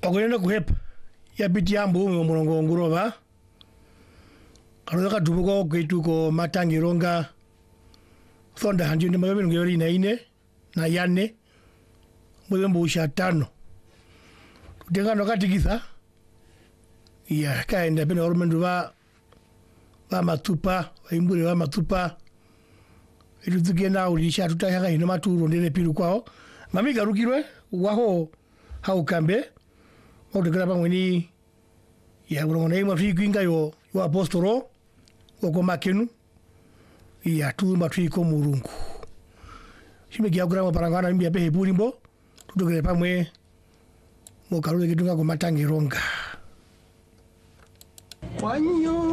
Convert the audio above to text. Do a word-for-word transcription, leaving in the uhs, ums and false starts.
Ogonena kuhepa ya biti ambu mulongo ngurova Karoka tubuko kwetuko matangironga Thonda hanji ni mawe ngiyori na ine na yane mwe mbusha tano Tutengano katikitha ya kaenda pena ormendu va va matupa imbure va matupa Ilutugena ulisha tutayanga ina maturu ndene piru kwao mami garukirwe waho haukambe Otegera pamweni ya urongona ima fikinga yo yo apostolo oko makenu ya tumba twiko murungu shime kia grama parangana mbia pehe pulimbo tutogere pamwe mo karule kitunga ko matangironga wanyo